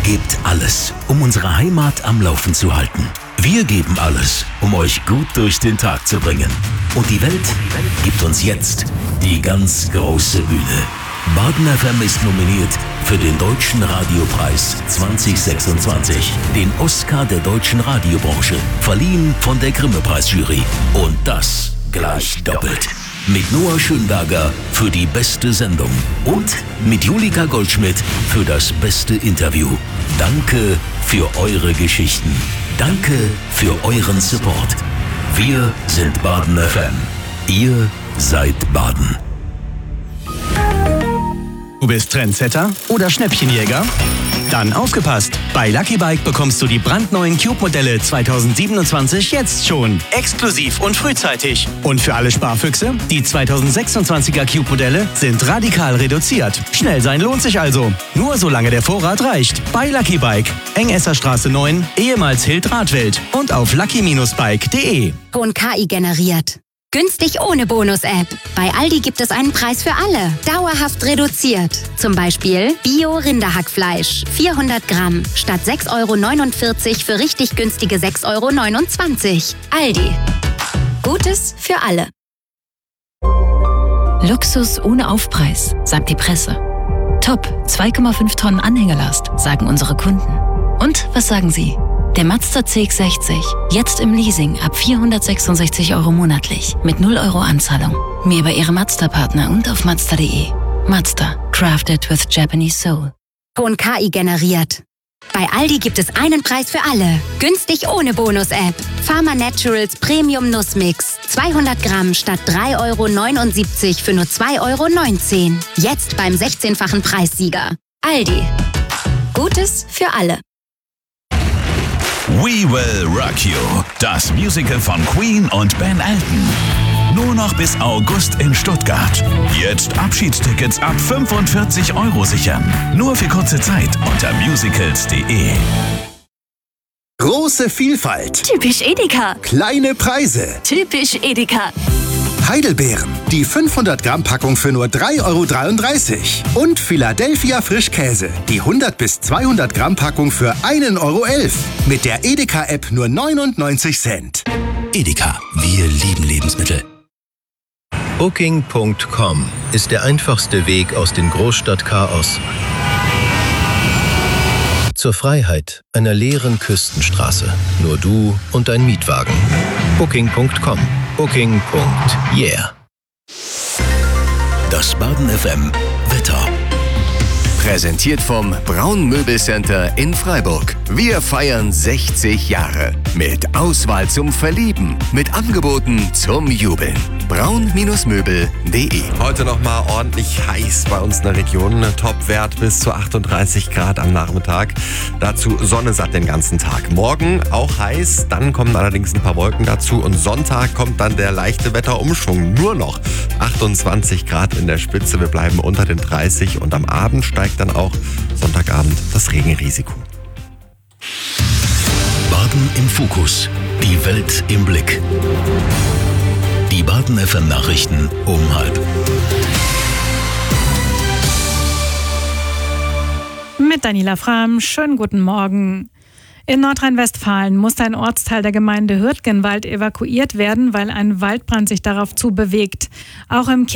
gebt alles, um unsere Heimat am Laufen zu halten. Wir geben alles, um euch gut durch den Tag zu bringen. Und die Welt gibt uns jetzt die ganz große Bühne. Baden FM ist nominiert für den Deutschen Radiopreis 2026, den Oscar der deutschen Radiobranche, verliehen von der Grimme-Preisjury. Und das gleich doppelt. Mit Noah Schönberger für die beste Sendung und mit Julika Goldschmidt für das beste Interview. Danke für eure Geschichten. Danke für euren Support. Wir sind Baden FM. Ihr seid Baden. Du bist Trendsetter oder Schnäppchenjäger? Dann aufgepasst! Bei Lucky Bike bekommst du die brandneuen Cube-Modelle 2027 jetzt schon. Exklusiv und frühzeitig. Und für alle Sparfüchse, die 2026er Cube-Modelle sind radikal reduziert. Schnell sein lohnt sich also. Nur solange der Vorrat reicht. Bei Lucky Bike. Engesserstraße 9, ehemals Hild-Radwelt. Und auf lucky-bike.de. Ton KI generiert. Günstig ohne Bonus-App. Bei Aldi gibt es einen Preis für alle. Dauerhaft reduziert. Zum Beispiel Bio-Rinderhackfleisch. 400 Gramm. Statt 6,49 € für richtig günstige 6,29 €. Aldi. Gutes für alle. Luxus ohne Aufpreis, sagt die Presse. Top, 2,5 Tonnen Anhängerlast, sagen unsere Kunden. Und was sagen Sie? Der Mazda CX-60, jetzt im Leasing ab 466 € monatlich, mit 0 € Anzahlung. Mehr bei Ihrem Mazda-Partner und auf Mazda.de. Mazda, crafted with Japanese soul. Ton KI generiert. Bei Aldi gibt es einen Preis für alle. Günstig ohne Bonus-App. Pharma Naturals Premium Nussmix. 200 Gramm statt 3,79 € für nur 2,19 €. Jetzt beim 16-fachen Preissieger. Aldi. Gutes für alle. We Will Rock You, das Musical von Queen und Ben Elton. Nur noch bis August in Stuttgart. Jetzt Abschiedstickets ab 45 € sichern. Nur für kurze Zeit unter musicals.de. Große Vielfalt. Typisch Edeka. Kleine Preise. Typisch Edeka. Heidelbeeren. Die 500 Gramm Packung für nur 3,33 € Und Philadelphia Frischkäse. Die 100 bis 200 Gramm Packung für 1,11 €. Mit der Edeka-App nur 99 Cent. Edeka, wir lieben Lebensmittel. Booking.com ist der einfachste Weg aus dem Großstadtchaos zur Freiheit einer leeren Küstenstraße. Nur du und dein Mietwagen. Booking.com. Booking.yeah. Das Baden FM Wetter. Präsentiert vom Braun Möbelcenter in Freiburg. Wir feiern 60 Jahre. Mit Auswahl zum Verlieben. Mit Angeboten zum Jubeln. braun-möbel.de. Heute nochmal ordentlich heiß bei uns in der Region. Topwert bis zu 38 Grad am Nachmittag. Dazu Sonne satt den ganzen Tag. Morgen auch heiß, dann kommen allerdings ein paar Wolken dazu. Und Sonntag kommt dann der leichte Wetterumschwung. Nur noch 28 Grad in der Spitze. Wir bleiben unter den 30 und am Abend steigt dann auch Sonntagabend das Regenrisiko. Baden im Fokus. Die Welt im Blick. Die Baden FM Nachrichten um 12:30. Mit Daniela Frahm, schönen guten Morgen. In Nordrhein-Westfalen musste ein Ortsteil der Gemeinde Hürtgenwald evakuiert werden, weil ein Waldbrand sich darauf zubewegt. Auch im